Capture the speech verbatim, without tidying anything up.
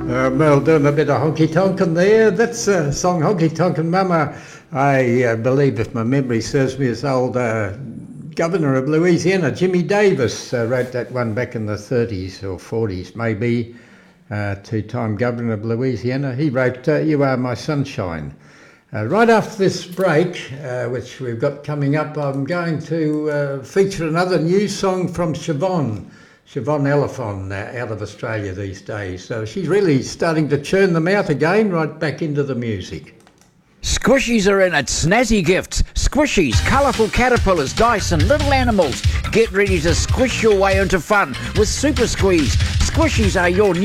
Uh, Mel doing a bit of honky tonkin there. That's a song, Honky Tonkin Mama. I uh, believe, if my memory serves me, as old uh, Governor of Louisiana, Jimmy Davis, uh, wrote that one back in the thirties or forties, maybe. Uh, two-time Governor of Louisiana. He wrote uh, "You Are My Sunshine." Uh, right after this break, uh, which we've got coming up, I'm going to uh, feature another new song from Siobhan. Siobhan Elephant, uh, out of Australia these days. So she's really starting to churn them out again, right back into the music. Squishies are in at Snazzy Gifts. Squishies, colourful caterpillars, dice and little animals. Get ready to squish your way into fun with Super Squeeze. Squishies are your new